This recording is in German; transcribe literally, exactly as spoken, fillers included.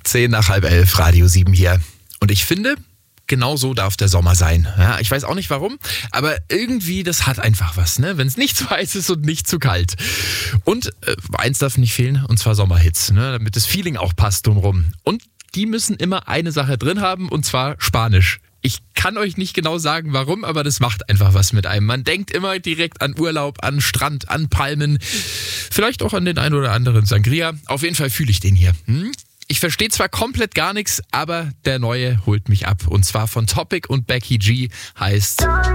zehn nach halb elf, Radio sieben hier. Und ich finde, genau so darf der Sommer sein. Ja, ich weiß auch nicht warum, aber irgendwie, das hat einfach was, ne? Wenn es nicht zu heiß ist und nicht zu kalt. Und äh, eins darf nicht fehlen, und zwar Sommerhits, ne? Damit das Feeling auch passt drumherum. Und die müssen immer eine Sache drin haben, und zwar Spanisch. Ich kann euch nicht genau sagen, warum, aber das macht einfach was mit einem. Man denkt immer direkt an Urlaub, an Strand, an Palmen, vielleicht auch an den ein oder anderen Sangria. Auf jeden Fall fühle ich den hier. Hm? Ich verstehe zwar komplett gar nichts, aber der Neue holt mich ab. Und zwar von Topic und Becky G heißt...